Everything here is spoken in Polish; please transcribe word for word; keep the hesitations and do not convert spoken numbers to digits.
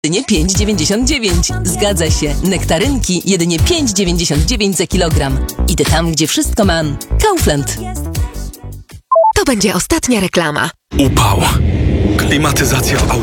jedynie pięć dziewięćdziesiąt dziewięć. Zgadza się. Nektarynki jedynie pięć dziewięćdziesiąt dziewięć za kilogram. Idę tam, gdzie wszystko mam. Kaufland. To będzie ostatnia reklama. Upał. Klimatyzacja w aucie.